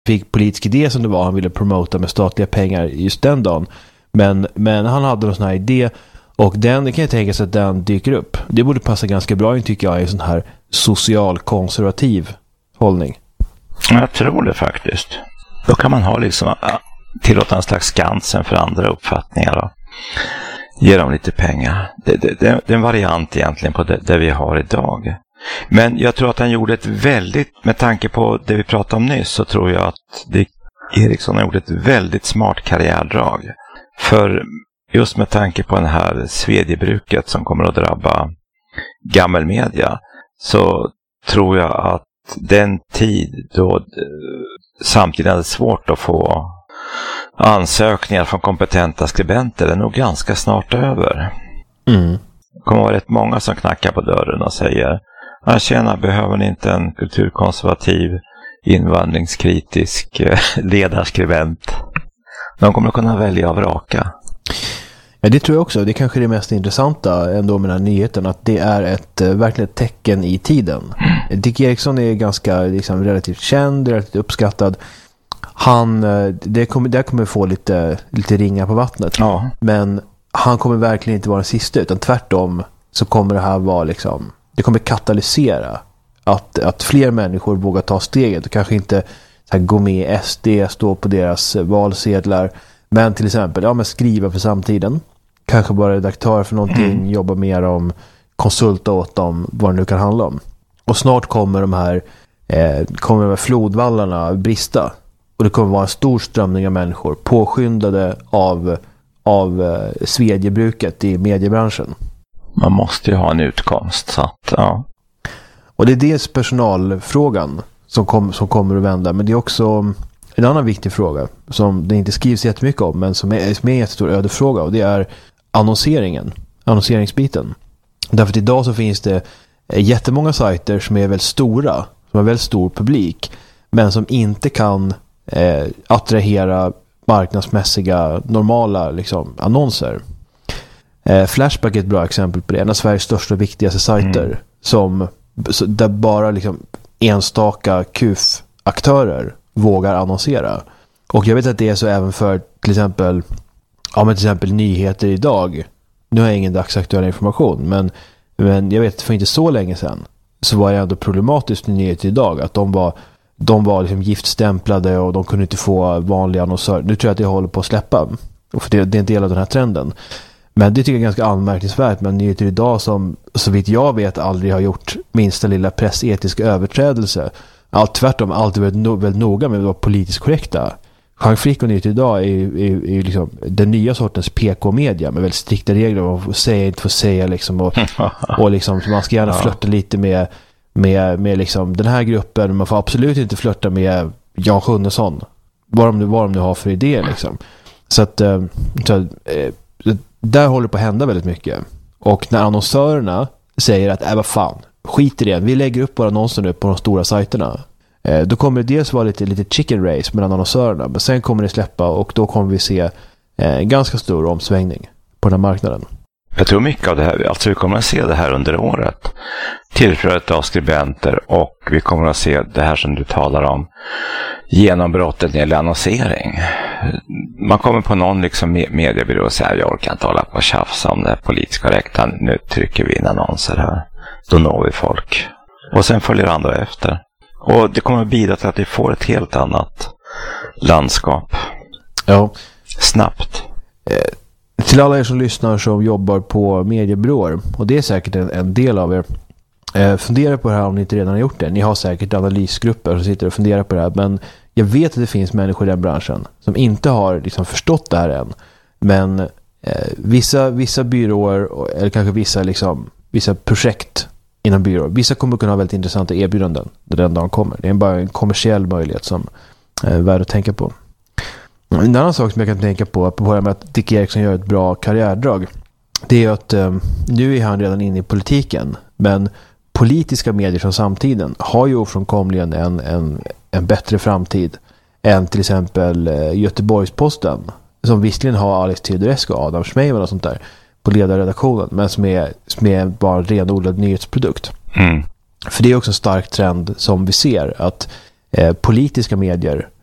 fick politisk idé som det var han ville promota med statliga pengar just den dagen. Men han hade någon sån här idé, och det kan jag tänka sig att den dyker upp. Det borde passa ganska bra in, tycker jag, i en sån här socialkonservativ hållning. Jag tror det faktiskt. Då kan man ha liksom tillåta en slags Skansen för andra uppfattningar och ge dem lite pengar. Det är en variant egentligen på det vi har idag. Men jag tror att han gjorde ett väldigt, med tanke på det vi pratade om nyss, så tror jag att Eriksson har gjort ett väldigt smart karriärdrag. För just med tanke på det här svedjebruket som kommer att drabba gammelmedia, så tror jag att den tid då samtidigt är det svårt att få ansökningar från kompetenta skribenter är nog ganska snart över. Det kommer vara rätt många som knackar på dörren och säger: tjena, behöver ni inte en kulturkonservativ, invandringskritisk ledarskribent? De kommer att kunna välja och vraka. Ja, det tror jag också. Det är kanske det mest intressanta ändå med den här nyheten, att det är verkligen ett tecken i tiden. Dick Eriksson är ganska liksom, relativt känd, relativt uppskattad. Det kommer få lite ringar på vattnet. Ja. Men han kommer verkligen inte vara den sista, utan tvärtom så kommer det här vara liksom, det kommer katalysera att fler människor vågar ta steget och kanske inte så här, gå med i SD, stå på deras valsedlar, men till exempel skriva för samtiden, kanske vara redaktör för någonting, jobba mer om, konsulta åt dem, vad det nu kan handla om. Och snart kommer de här flodvallarna brista, och det kommer vara en stor strömning av människor påskyndade av svedjebruket i mediebranschen. Man måste ju ha en utkomst, så att, ja. Och det är dels personalfrågan som kommer att vända, men det är också en annan viktig fråga som det inte skrivs jättemycket om, men som är en jättestor ödefråga, och det är annonseringsbiten. Därför att idag så finns det jättemånga sajter som är väldigt stora, som har väldigt stor publik, men som inte kan attrahera marknadsmässiga normala liksom, annonser. Flashback är ett bra exempel på det. En av Sveriges största och viktigaste sajter där bara liksom enstaka KUF-aktörer vågar annonsera. Och jag vet att det är så även för till exempel nyheter idag. Nu har jag ingen dagsaktuell information, men jag vet för inte så länge sedan så var det ändå problematiskt i nyheter idag att de var liksom giftstämplade och de kunde inte få vanliga annonsörer. Nu tror jag att det håller på att släppa, för det är en del av den här trenden. Men det tycker jag är ganska anmärkningsvärt med nyheter idag som, så vitt jag vet, aldrig har gjort minsta lilla pressetiska överträdelse. Tvärtom, alltid väldigt noga med att vara politiskt korrekta. Jean Frick och nyheter idag är liksom den nya sortens PK-media med väldigt strikta regler om vad inte får säga liksom, och liksom, man ska gärna flirta lite med liksom den här gruppen. Man får absolut inte flirta med Jan Sjunnesson, vad de nu har för idé liksom. Så att där håller på att hända väldigt mycket. Och när annonsörerna säger att vad fan, skit i det, vi lägger upp våra annonser nu på de stora sajterna, då kommer det dels vara lite chicken race mellan annonsörerna, men sen kommer det släppa, och då kommer vi se ganska stor omsvängning på den här marknaden. Jag tror mycket av det här, alltså vi kommer att se det här under året, tillflödet av skribenter, och vi kommer att se det här som du talar om, genombrottet när det gäller annonsering. Man kommer på någon liksom mediebyrå och säger: jag orkar inte hålla på och tjafsa om det här politiskt korrekta, nu trycker vi in annonser här, då når vi folk, och sen följer andra efter, och det kommer att bidra till att vi får ett helt annat landskap. Ja. Snabbt. Till alla er som lyssnar som jobbar på mediebyråer, och det är säkert en del av er, fundera på det här om ni inte redan har gjort det. Ni har säkert analysgrupper som sitter och funderar på det här, men jag vet att det finns människor i den branschen som inte har liksom förstått det här än. Men vissa byråer, eller kanske vissa projekt inom byråer, vissa kommer kunna ha väldigt intressanta erbjudanden när den dagen kommer. Det är bara en kommersiell möjlighet som är värd att tänka på. En annan sak som jag kan tänka på med att Dick Eriksson gör ett bra karriärdrag, det är att nu är han redan inne i politiken, men politiska medier som samtiden har ju ofrånkomligen en bättre framtid än till exempel Göteborgs-Posten, som visserligen har Alex Teodorescu och Adam Schmeiman och sånt där på ledarredaktionen, men som är bara en renodlad nyhetsprodukt. För det är också en stark trend som vi ser, att politiska medier